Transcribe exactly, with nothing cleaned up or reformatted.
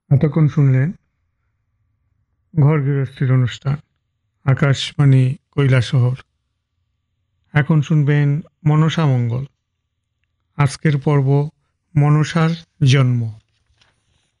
এতক্ষণ শুনলেন ঘর গৃহস্থির অনুষ্ঠান আকাশবাণী কৈলাসহর। এখন শুনবেন মনসা মঙ্গল। আজকের পর্ব মনসার জন্ম।